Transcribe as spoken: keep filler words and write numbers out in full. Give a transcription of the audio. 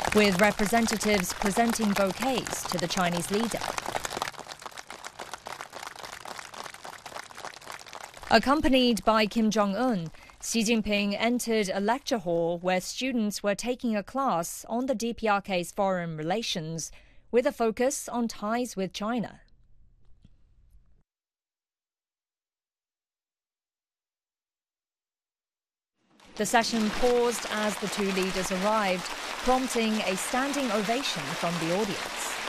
with representatives presenting bouquets to the Chinese leader. Accompanied by Kim Jong-un, Xi Jinping entered a lecture hall where students were taking a class on the D P R K's foreign relations, with a focus on ties with China. The session paused as the two leaders arrived, prompting a standing ovation from the audience.